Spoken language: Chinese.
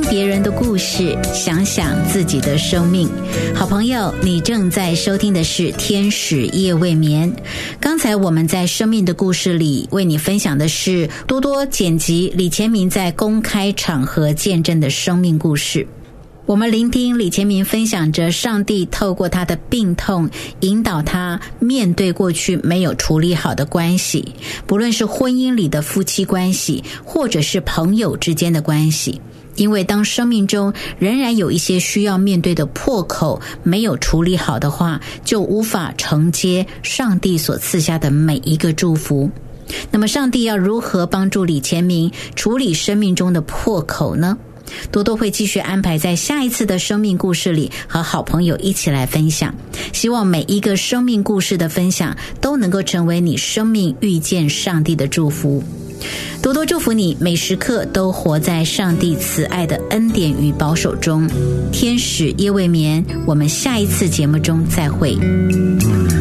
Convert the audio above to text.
别人的故事，想想自己的生命。好朋友，你正在收听的是天使夜未眠。刚才我们在生命的故事里为你分享的是多多剪辑李乾民在公开场合见证的生命故事。我们聆听李乾民分享着上帝透过他的病痛引导他面对过去没有处理好的关系，不论是婚姻里的夫妻关系，或者是朋友之间的关系。因为当生命中仍然有一些需要面对的破口没有处理好的话，就无法承接上帝所赐下的每一个祝福。那么上帝要如何帮助李乾民处理生命中的破口呢？多多会继续安排在下一次的生命故事里和好朋友一起来分享，希望每一个生命故事的分享都能够成为你生命遇见上帝的祝福。多多祝福你每时刻都活在上帝慈爱的恩典与保守中。天使夜未眠，我们下一次节目中再会。